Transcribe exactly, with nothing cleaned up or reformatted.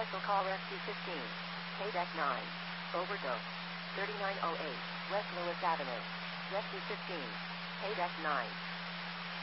Special call Rescue fifteen. Paydeck nine. Overdose. thirty-nine oh eight. West Lewis Avenue. Rescue fifteen. Paydeck nine.